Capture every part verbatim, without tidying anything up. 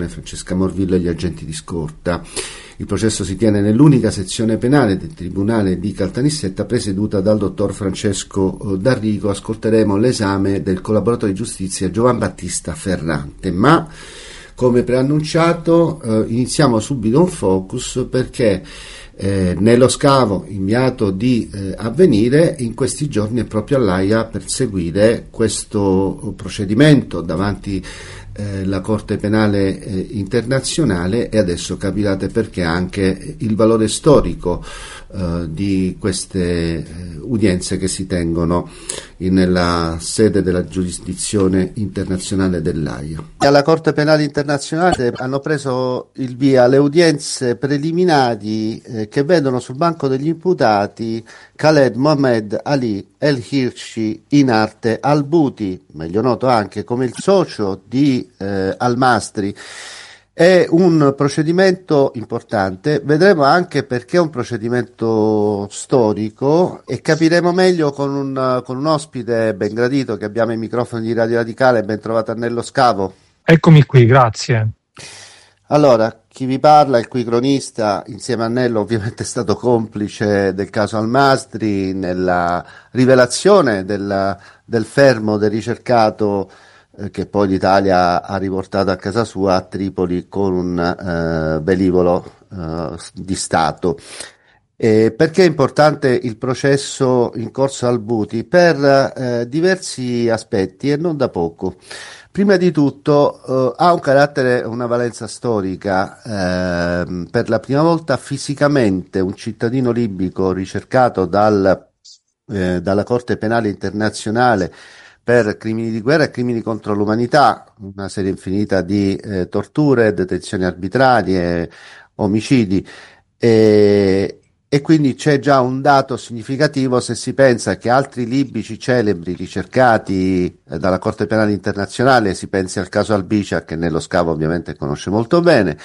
Francesca Morvillo e gli agenti di scorta. Il processo si tiene nell'unica sezione penale del Tribunale di Caltanissetta, presieduta dal dottor Francesco D'Arrigo. Ascolteremo l'esame del collaboratore di giustizia Giovan Battista Ferrante, ma come preannunciato eh, iniziamo subito un focus perché eh, nello scavo inviato di eh, Avvenire in questi giorni è proprio all'Aia per seguire questo procedimento davanti Eh, la Corte Penale eh, Internazionale, e adesso capirete perché anche il valore storico eh, di queste eh, udienze che si tengono in, nella sede della giurisdizione internazionale dell'Aia. Alla Corte Penale Internazionale hanno preso il via le udienze preliminari eh, che vedono sul banco degli imputati Khaled Mohammed Ali El Hirshi in arte Al-Buti, meglio noto anche come il socio di eh, Al-Mastri. È un procedimento importante, vedremo anche perché è un procedimento storico e capiremo meglio con un, con un ospite ben gradito che abbiamo ai microfoni di Radio Radicale. Ben trovato Annello Scavo. Eccomi qui, grazie. Allora, chi vi parla, il cui cronista, insieme a Annello ovviamente è stato complice del caso Al-Mastri nella rivelazione del, del fermo del ricercato eh, che poi l'Italia ha riportato a casa sua a Tripoli con un eh, velivolo eh, di Stato. Eh, perché è importante il processo in corso al Buti? Per eh, diversi aspetti e non da poco. Prima di tutto eh, ha un carattere, una valenza storica. Eh, per la prima volta fisicamente un cittadino libico ricercato dal, eh, dalla Corte Penale Internazionale per crimini di guerra e crimini contro l'umanità, una serie infinita di eh, torture, detenzioni arbitrarie, omicidi, e, e quindi c'è già un dato significativo se si pensa che altri libici celebri ricercati eh, dalla Corte Penale Internazionale, si pensi al caso Al-Bicia, che nello scavo ovviamente conosce molto bene,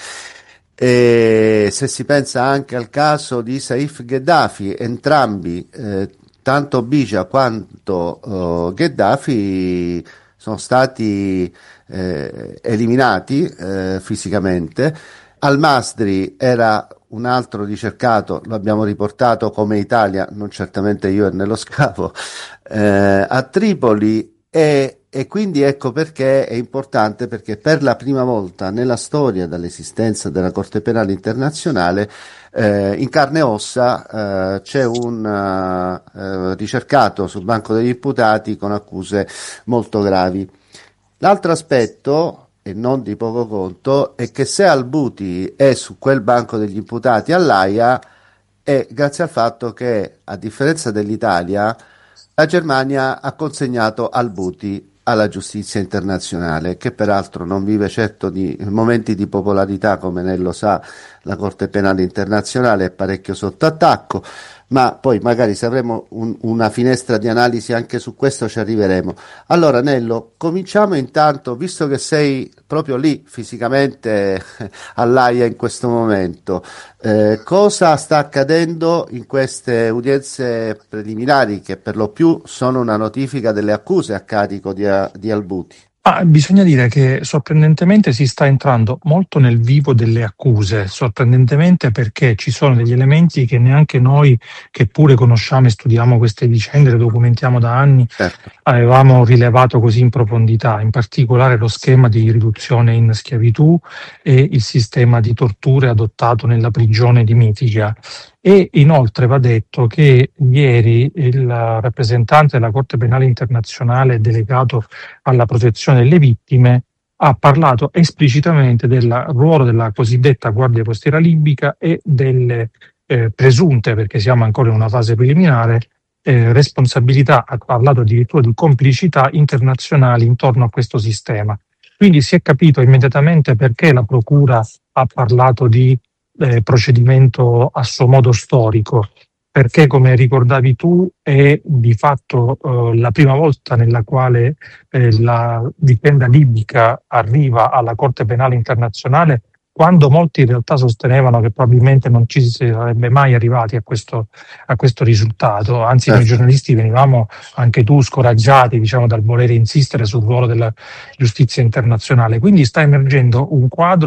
e se si pensa anche al caso di Saif Gheddafi, entrambi, eh, tanto Bicia quanto uh, Gheddafi, sono stati eh, eliminati eh, fisicamente. Al-Mastri era un altro ricercato, lo abbiamo riportato come Italia, non certamente io e nello scavo, eh, a Tripoli, e, e quindi ecco perché è importante, perché per la prima volta nella storia dall'esistenza della Corte Penale Internazionale eh, in carne e ossa eh, c'è un eh, ricercato sul banco degli imputati con accuse molto gravi. L'altro aspetto, e non di poco conto, è che se Al-Buti è su quel banco degli imputati all'Aia è grazie al fatto che, a differenza dell'Italia, la Germania ha consegnato Al-Buti alla giustizia internazionale, che peraltro non vive certo di momenti di popolarità, come lei lo sa. La Corte Penale Internazionale è parecchio sotto attacco, ma poi magari se avremo un, una finestra di analisi anche su questo ci arriveremo. Allora Nello, cominciamo intanto, visto che sei proprio lì fisicamente all'Aia in questo momento, eh, cosa sta accadendo in queste udienze preliminari che per lo più sono una notifica delle accuse a carico di, di Al-Buti? Ah, bisogna dire che sorprendentemente si sta entrando molto nel vivo delle accuse, sorprendentemente perché ci sono degli elementi che neanche noi, che pure conosciamo e studiamo queste vicende, le documentiamo da anni, certo, avevamo rilevato così in profondità, in particolare lo schema di riduzione in schiavitù e il sistema di torture adottato nella prigione di Mitiga. E inoltre va detto che ieri il rappresentante della Corte Penale Internazionale delegato alla protezione delle vittime ha parlato esplicitamente del ruolo della cosiddetta Guardia Costiera libica e delle eh, presunte, perché siamo ancora in una fase preliminare, eh, responsabilità, ha parlato addirittura di complicità internazionali intorno a questo sistema. Quindi si è capito immediatamente perché la Procura ha parlato di Eh, procedimento a suo modo storico, perché come ricordavi tu è di fatto eh, la prima volta nella quale eh, la vicenda libica arriva alla Corte Penale Internazionale, quando molti in realtà sostenevano che probabilmente non ci si sarebbe mai arrivati a questo, a questo risultato. Anzi, noi giornalisti venivamo, anche tu, scoraggiati, diciamo, dal volere insistere sul ruolo della giustizia internazionale. Quindi sta emergendo un quadro